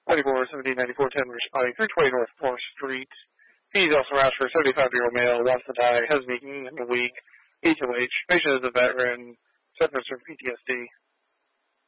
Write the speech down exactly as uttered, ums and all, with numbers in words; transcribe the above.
ninety-four seventeen ninety-four ten responding three twenty North fourth Street. He's also asked for a seventy-five-year-old male, wants to die, has an eaten in a week, H O H, patient is a veteran, suffers from P T S D.